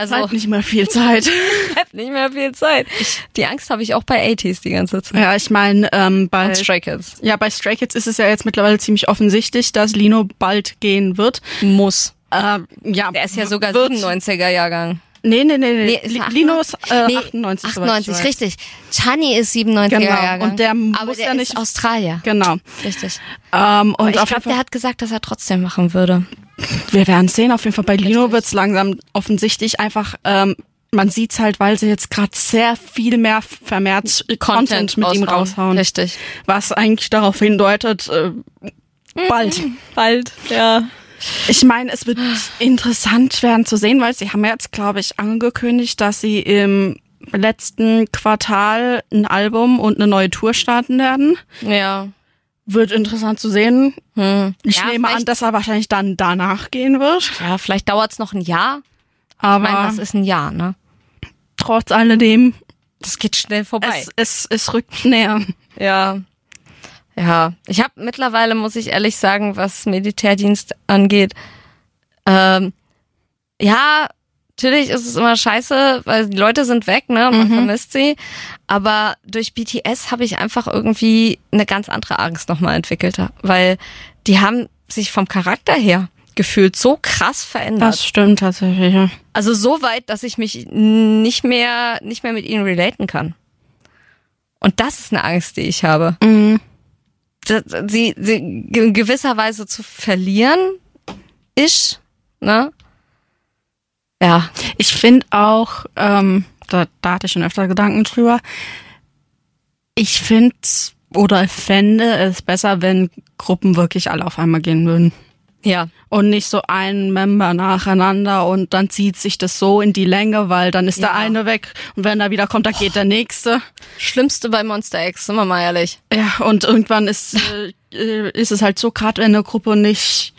Also Bleibt nicht mehr viel Zeit. bleibt nicht mehr viel Zeit. Die Angst habe ich auch bei 80s die ganze Zeit. Ja, ich meine, bei Und Stray Kids. Ja, bei Stray Kids ist es ja jetzt mittlerweile ziemlich offensichtlich, dass Lino bald gehen wird. Muss. Ja, Der ist ja sogar wird, 97er-Jahrgang. Nee. ist er Lino ist 98. 98, soweit ich weiß. richtig. Chani ist 97er-Jahrgang. Genau, und der aber muss der ja ist nicht... Australier. Genau. Richtig. Und Aber ich auf jeden glaube, Fall, der hat gesagt, dass er trotzdem machen würde. wir werden sehen. Auf jeden Fall bei Lino Richtig. wird's langsam offensichtlich einfach... man sieht's halt, weil sie jetzt gerade sehr viel mehr vermehrt Content mit ihm raushauen. Richtig. Was eigentlich darauf hindeutet, bald. Bald, ja. Ich meine, es wird interessant werden zu sehen, weil sie haben jetzt, glaube ich, angekündigt, dass sie im letzten Quartal ein Album und eine neue Tour starten werden. Ja. Wird interessant zu sehen. Ich Ja, nehme an, vielleicht- dass er wahrscheinlich dann danach gehen wird. Ja, vielleicht dauert's noch ein Jahr. Aber Ich meine, das ist ein Jahr, ne? trotz alledem, Das geht schnell vorbei. es rückt näher. Ja. Ja. Ich habe mittlerweile, muss ich ehrlich sagen, was Militärdienst angeht, ja, natürlich ist es immer scheiße, weil die Leute sind weg, ne? Man vermisst sie. Aber durch BTS habe ich einfach irgendwie eine ganz andere Angst nochmal entwickelt. Weil die haben sich vom Charakter her gefühlt so krass verändert. Das stimmt tatsächlich, ja. Also so weit, dass ich mich nicht mehr mit ihnen relaten kann. Und das ist eine Angst, die ich habe. Sie in gewisser Weise zu verlieren ne? Ja. Ich finde auch, da hatte ich schon öfter Gedanken drüber, ich finde oder fände es besser, wenn Gruppen wirklich alle auf einmal gehen würden. Ja. Und nicht so ein Member nacheinander und dann zieht sich das so in die Länge, weil dann ist der eine weg und wenn er wieder kommt, dann geht der nächste. Schlimmste bei Monster X, sind wir mal ehrlich. Ja, und irgendwann ist es halt so, gerade wenn eine Gruppe nicht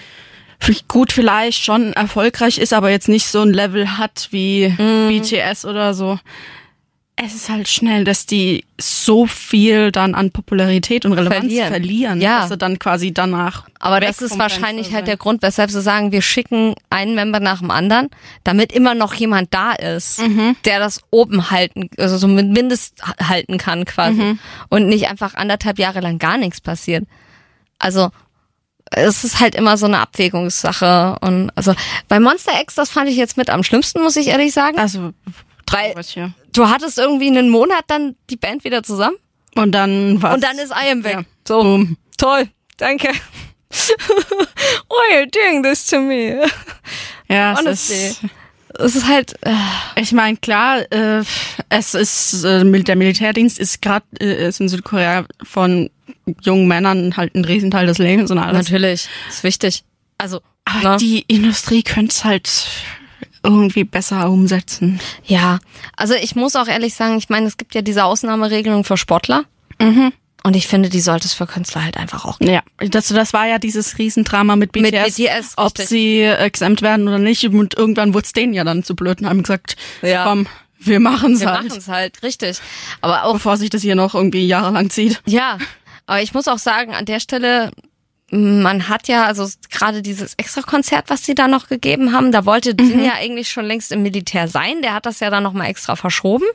gut vielleicht schon erfolgreich ist, aber jetzt nicht so ein Level hat wie BTS oder so. Es ist halt schnell, dass die so viel dann an Popularität und Relevanz verlieren, Ja. dass sie dann quasi danach Aber das ist wahrscheinlich halt der Grund, weshalb sie sagen, wir schicken einen Member nach dem anderen, damit immer noch jemand da ist, der das oben halten, also so mit Mindest halten kann quasi. Und nicht einfach 1,5 Jahre lang gar nichts passiert. Also, es ist halt immer so eine Abwägungssache. Und also bei Monster X, das fand ich jetzt mit am schlimmsten, muss ich ehrlich sagen. Also Weil du hattest irgendwie einen Monat dann die Band wieder zusammen und dann war's. und dann ist I Am weg. Ja. So, Boom. toll, danke. Why are you doing this to me? Ja, Honestly. Es ist halt, ich meine, klar, es ist der Militärdienst ist gerade ist in Südkorea von jungen Männern halt ein Riesenteil des Lebens und alles. natürlich, ist wichtig. Also, Aber die Industrie könnte es halt irgendwie besser umsetzen. ja, also ich muss auch ehrlich sagen, ich meine, es gibt ja diese Ausnahmeregelung für Sportler. Und ich finde, die sollte es für Künstler halt einfach auch geben. Ja, das war ja dieses Riesendrama mit BTS, Mit BTS, ob richtig. sie exempt werden oder nicht. Und irgendwann wurde es denen ja dann zu blöd und haben gesagt, Ja. komm, wir machen's Wir halt. machen es halt, richtig. Aber auch, Bevor sich das hier noch irgendwie jahrelang zieht. ja, aber ich muss auch sagen, an der Stelle, man hat ja, also gerade dieses Extra-Konzert, was sie da noch gegeben haben, da wollte Jin ja eigentlich schon längst im Militär sein. Der hat das ja dann nochmal extra verschoben.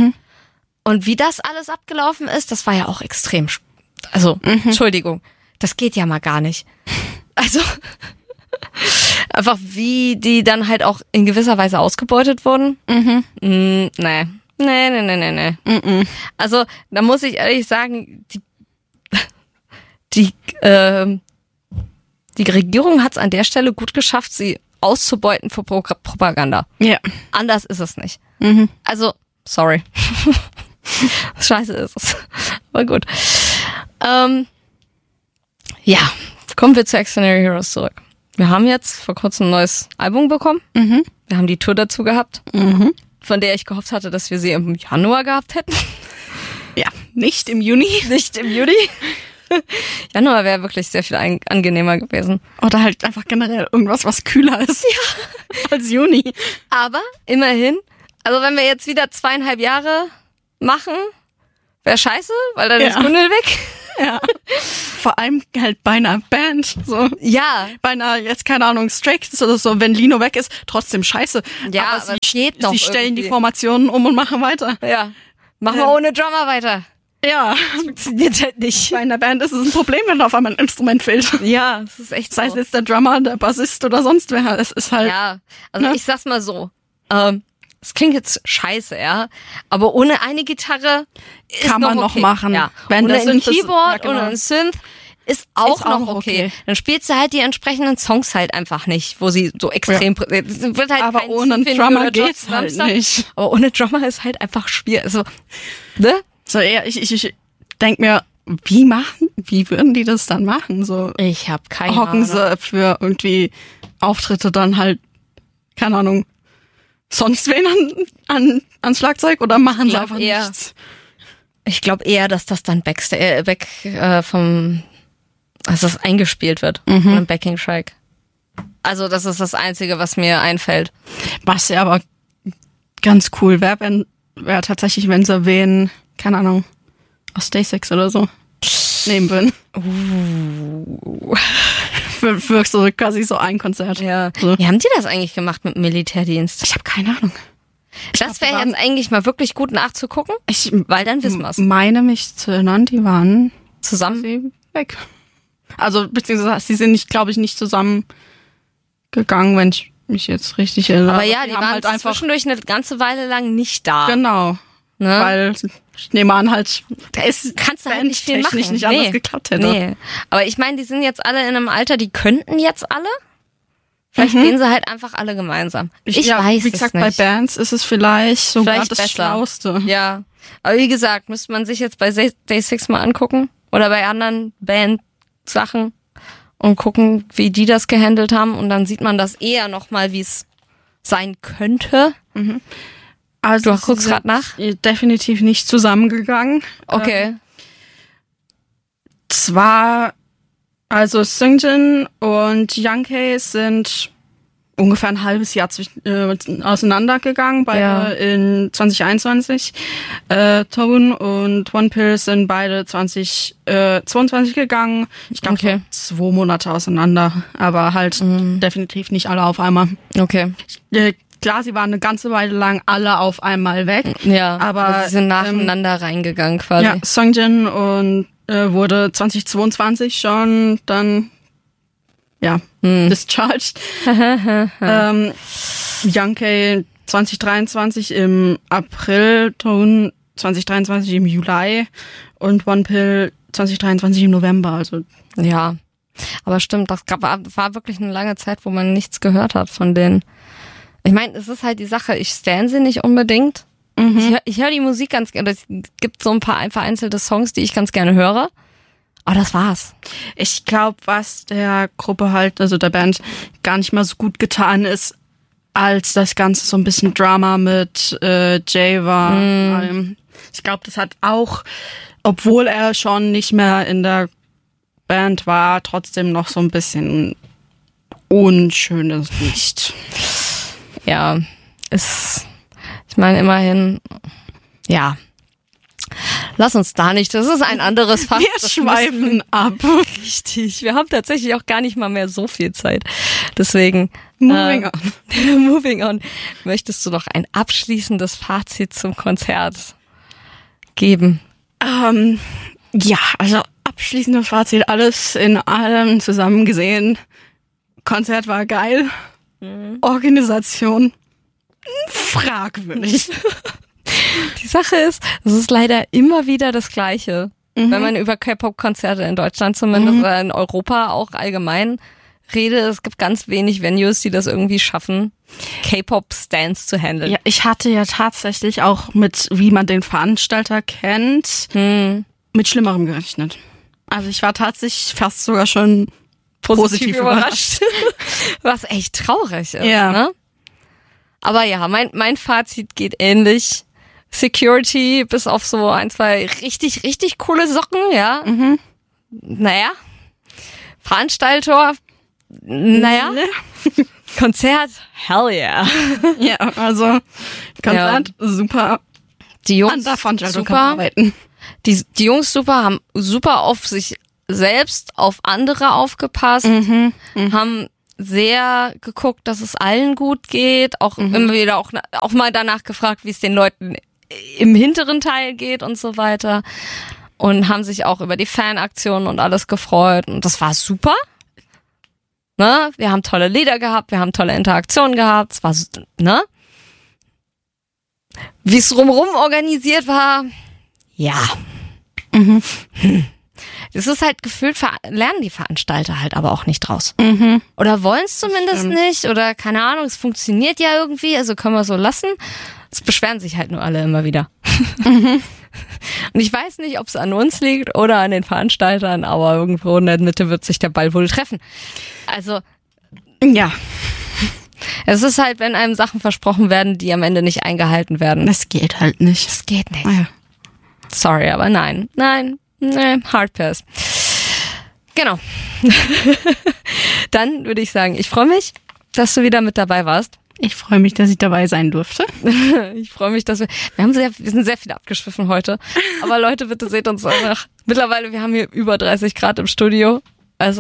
Und wie das alles abgelaufen ist, das war ja auch extrem, also, Entschuldigung, das geht ja mal gar nicht. Also, einfach wie die dann halt auch in gewisser Weise ausgebeutet wurden. Nee. Also, da muss ich ehrlich sagen, die Regierung hat es an der Stelle gut geschafft, sie auszubeuten für Propaganda. Ja. Anders ist es nicht. Also, sorry. Scheiße ist es. Aber gut. Ja, kommen wir zu Extraordinary Heroes zurück. Wir haben jetzt vor kurzem ein neues Album bekommen. Wir haben die Tour dazu gehabt, von der ich gehofft hatte, dass wir sie im Januar gehabt hätten. Ja, nicht im Juni. Nicht im Juni. Januar wäre wirklich sehr viel angenehmer gewesen. Oder halt einfach generell irgendwas, was kühler ist. Ja. Als Juni. Aber immerhin, also wenn wir jetzt wieder 2,5 Jahre machen, wäre scheiße, weil dann ist Gunnel weg. Ja. Vor allem halt bei einer Band, so. Ja. Bei einer, jetzt keine Ahnung, Stray Kids oder so, wenn Lino weg ist, trotzdem scheiße. Ja, aber sie, es geht noch sie stellen irgendwie. die Formationen um und machen weiter. Ja. Machen wir ohne Drummer weiter. Ja. Das funktioniert halt nicht. Bei einer Band ist es ein Problem, wenn auf einmal ein Instrument fehlt. Ja, es ist echt so. Sei es jetzt der Drummer, der Bassist oder sonst wer. Es ist halt. Ja, also Ne? ich sag's mal so. Es klingt jetzt scheiße, ja. Aber ohne eine Gitarre ist Kann man noch okay. machen. Ja. Wenn ohne das ein Synth ist- Keyboard ja, genau. oder ein Synth ist auch Ist auch noch okay. okay. Dann spielst du halt die entsprechenden Songs halt einfach nicht, wo sie so extrem es wird halt Aber kein ohne einen Symphony Drummer oder George geht's halt Samstag. nicht. Aber ohne Drummer ist halt einfach schwierig. Also, ne? So, eher, ich denk mir, wie würden die das dann machen? So Ich hab keine hocken Ahnung. sie für irgendwie Auftritte dann halt, keine Ahnung, sonst wen ans Schlagzeug oder machen sie glaub einfach eher. nichts? Ich glaube eher, dass das dann also das eingespielt wird. Oder ein Backing-Track. Also das ist das Einzige, was mir einfällt. Was ja aber ganz cool wäre, wäre tatsächlich, wenn sie wen, keine Ahnung, aus Day 6 oder so nehmen würden. Für so quasi so ein Konzert. Ja. So. Wie haben die das eigentlich gemacht mit dem Militärdienst? Ich habe keine Ahnung. Das wäre jetzt eigentlich mal wirklich gut nachzugucken, Ich weil dann wissen wir's. meine mich zu erinnern, die waren Zusammen. sie weg. Also, beziehungsweise, sie sind nicht, glaube ich, nicht zusammengegangen, wenn ich mich jetzt richtig erinnere. Aber ja, die haben waren halt einfach, zwischendurch eine ganze Weile lang nicht da. genau, Ne? weil ich nehme an halt, Da kannst du halt nicht viel machen. bandtechnisch nicht anders geklappt hätte. Nee. Aber ich meine, die sind jetzt alle in einem Alter, die könnten jetzt alle. Vielleicht gehen sie halt einfach alle gemeinsam. Ich ja, weiß wie gesagt, es nicht. bei Bands ist es vielleicht sogar Vielleicht das besser. Schlauste. Ja. Aber wie gesagt, müsste man sich jetzt bei Day 6 mal angucken. Oder bei anderen Band-Sachen. Und gucken, wie die das gehandelt haben. Und dann sieht man das eher nochmal, wie es sein könnte. Also Du guckst sie grad sind nach? Definitiv nicht zusammengegangen. Okay. Zwar, also Seungjin und Younghae sind ungefähr ein halbes Jahr auseinandergegangen, beide Ja. in 2021. Tone und OnePill sind beide 2022 gegangen. Ich glaube, Okay. 2 Monate auseinander, aber halt definitiv nicht alle auf einmal. Okay. Klar, sie waren eine ganze Weile lang alle auf einmal weg. Ja. Aber, also sie sind nacheinander reingegangen quasi. Ja, Seungjin und wurde 2022 schon dann discharged. Younghae 2023 im April, Tone 2023 im Juli und OnePill 2023 im November. Also Ja. Aber stimmt, war wirklich eine lange Zeit, wo man nichts gehört hat von denen. Ich meine, es ist halt die Sache, ich stan sie nicht unbedingt. Ich hör die Musik ganz gerne. Es gibt so ein paar vereinzelte Songs, die ich ganz gerne höre. Aber das war's. ich glaube, was der Gruppe halt, also der Band, gar nicht mal so gut getan ist, als das Ganze so ein bisschen Drama mit Jay war. Ich glaube, das hat auch, obwohl er schon nicht mehr in der Band war, trotzdem noch so ein bisschen unschönes Licht. Ja, ich meine immerhin, ja. Lass uns da nicht, das ist ein anderes Fach. Wir Das schweifen ab. Richtig. Wir haben tatsächlich auch gar nicht mal mehr so viel Zeit. Deswegen. Moving on. Moving on. Möchtest du noch ein abschließendes Fazit zum Konzert geben? Ja, also abschließendes Fazit, alles in allem zusammen gesehen. Konzert war geil. Organisation fragwürdig. Die Sache ist, es ist leider immer wieder das Gleiche. Wenn man über K-Pop-Konzerte in Deutschland zumindest oder in Europa auch allgemein redet, es gibt ganz wenig Venues, die das irgendwie schaffen, K-Pop-Stands zu handeln. Ja, ich hatte ja tatsächlich auch mit, wie man den Veranstalter kennt, mit Schlimmerem gerechnet. Also ich war tatsächlich fast sogar schon positiv überrascht. Was echt traurig ist. Ja. Ne? Aber ja, mein Fazit geht ähnlich. Security bis auf so ein, zwei richtig, richtig coole Socken, ja. Naja. Veranstalter, naja. Konzert, hell yeah. Ja, also Konzert, super. Die Jungs, An der Veranstaltung super. kann man arbeiten. Die Jungs haben super auf sich selbst, auf andere aufgepasst, haben sehr geguckt, dass es allen gut geht, auch immer wieder auch mal danach gefragt, wie es den Leuten im hinteren Teil geht und so weiter. Und haben sich auch über die Fanaktionen und alles gefreut. Und das war super. Ne? Wir haben tolle Lieder gehabt, wir haben tolle Interaktionen gehabt. Es war, ne? Wie es drumherum organisiert war, ja. Das ist halt gefühlt, lernen die Veranstalter halt aber auch nicht draus. Oder wollen es zumindest nicht. Oder keine Ahnung, es funktioniert ja irgendwie, also können wir so lassen. Es beschweren sich halt nur alle immer wieder. Und ich weiß nicht, ob es an uns liegt oder an den Veranstaltern, aber irgendwo in der Mitte wird sich der Ball wohl treffen. Also, ja. Es ist halt, wenn einem Sachen versprochen werden, die am Ende nicht eingehalten werden. Das geht halt nicht. Das geht nicht. Ah, ja. Sorry, aber nein, Hard Pass. Genau. Dann würde ich sagen, ich freue mich, dass du wieder mit dabei warst. Ich freue mich, dass ich dabei sein durfte. Ich freue mich, dass wir sind sehr viel abgeschwiffen heute. Aber Leute, bitte seht uns einfach. Mittlerweile, wir haben hier über 30 Grad im Studio. Es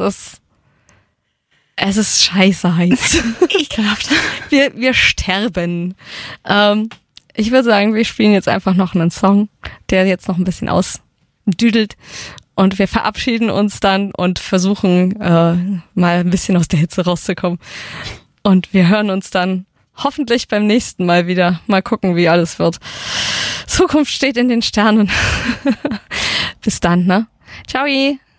ist scheiße heiß. Ekelhaft. Wir sterben. Ich würde sagen, wir spielen jetzt einfach noch einen Song, der jetzt noch ein bisschen ausdüdelt. Und wir verabschieden uns dann und versuchen, mal ein bisschen aus der Hitze rauszukommen. Und wir hören uns dann hoffentlich beim nächsten Mal wieder. Mal gucken, wie alles wird. Zukunft steht in den Sternen. Bis dann, ne? Ciao.